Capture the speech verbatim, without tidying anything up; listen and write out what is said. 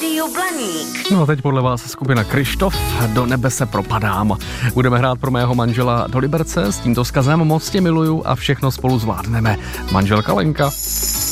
Rádio Blaník. No a teď podle vás skupina Kryštof, Do nebe se propadám. Budeme hrát pro mého manžela do Liberce s tímto skazem Moc tě miluju a všechno spolu zvládneme. Manželka Lenka.